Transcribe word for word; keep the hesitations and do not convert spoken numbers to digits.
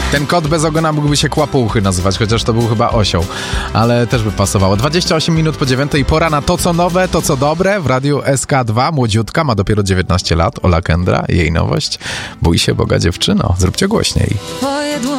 Ten kot bez ogona mógłby się Kłapułchy nazywać, chociaż to był chyba osioł, ale też by pasowało. dwadzieścia osiem minut po dziewiątej, pora na to, co nowe, to, co dobre w Radiu S K dwa. Młodziutka, ma dopiero dziewiętnaście lat, Ola Kendra, jej nowość. Bój się Boga, dziewczyno, zróbcie głośniej.